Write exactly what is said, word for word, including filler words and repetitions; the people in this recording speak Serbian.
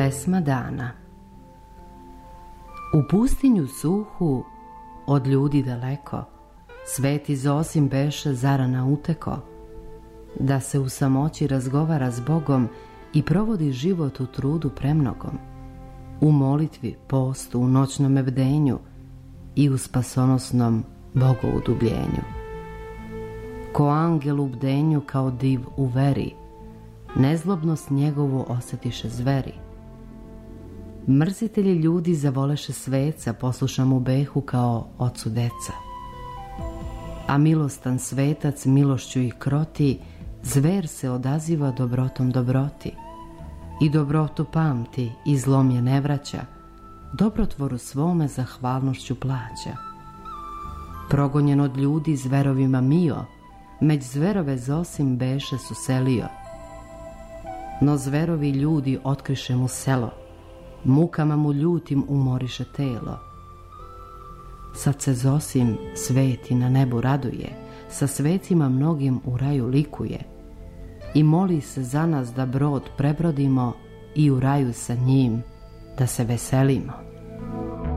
Pesma dana. U pustinju suhu, od ljudi daleko, Sveti Zosim beše zarana uteko, da se u samoći razgovara s Bogom i provodi život u trudu premnogom, u molitvi, postu, u noćnom bdenju i u spasonosnom bogoudubljenju. Ko angel u bdenju, kao div u veri, nezlobnost njegovu osjetiše zveri. Mrzitelji ljudi zavoleše sveca, posluša mu behu kao ocu deca. A milostan svetac milošću ih kroti, zver se odaziva dobrotom dobroti. I dobrotu pamti i zlom je ne vraća, dobrotvoru svome zahvalnošću plaća. Progonjen od ljudi zverovima mio, među zverove Zosim beše su selio. No zverovi ljudi otkriše mu selo, mukama mu ljutim umoriše telo. Sad se Zosim sveti na nebu raduje, sa svecima mnogim u raju likuje i moli se za nas da brod prebrodimo i u raju sa njim da se veselimo.